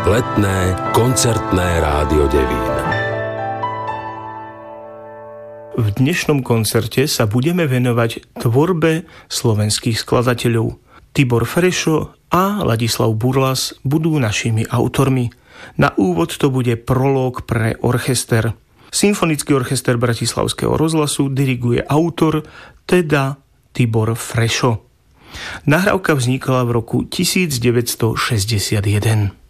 Letné koncertné rádio Devín. V dnešnom koncerte sa budeme venovať tvorbe slovenských skladateľov. Tibor Frešo a Ladislav Burlas budú našimi autormi. Na úvod to bude prológ pre orchester. Symfonický orchester Bratislavského rozhlasu diriguje autor, teda Tibor Frešo. Nahrávka vznikla v roku 1961.